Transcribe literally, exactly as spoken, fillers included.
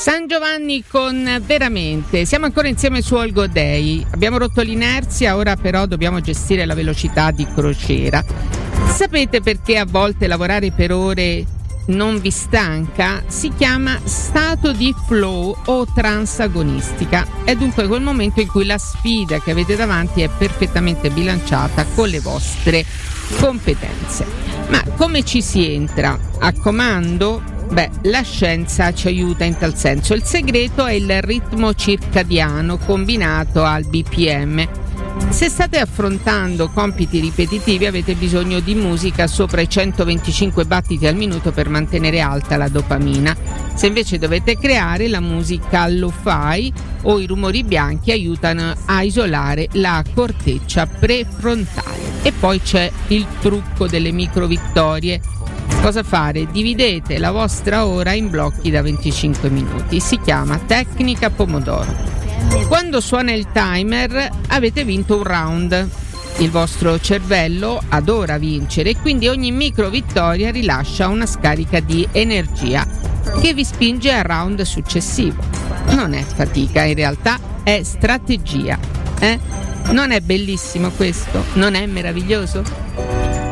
San Giovanni con Veramente. Siamo ancora insieme su All Go Day. Abbiamo rotto l'inerzia, ora però dobbiamo gestire la velocità di crociera. Sapete perché a volte lavorare per ore non vi stanca? Si chiama stato di flow o trance agonistica. È dunque quel momento in cui la sfida che avete davanti è perfettamente bilanciata con le vostre competenze. Ma come ci si entra? A comando? Beh, la scienza ci aiuta in tal senso. Il segreto è il ritmo circadiano combinato al B P M. Se state affrontando compiti ripetitivi avete bisogno di musica sopra i centoventicinque battiti al minuto per mantenere alta la dopamina. Se invece dovete creare, la musica lo-fi o i rumori bianchi aiutano a isolare la corteccia prefrontale. E poi c'è il trucco delle micro vittorie. Cosa fare? Dividete la vostra ora in blocchi da venticinque minuti. Si chiama tecnica pomodoro. Quando suona il timer avete vinto un round. Il vostro cervello adora vincere e quindi ogni micro vittoria rilascia una scarica di energia che vi spinge al round successivo. Non è fatica, in realtà è strategia. Eh? Non è bellissimo questo? Non è meraviglioso?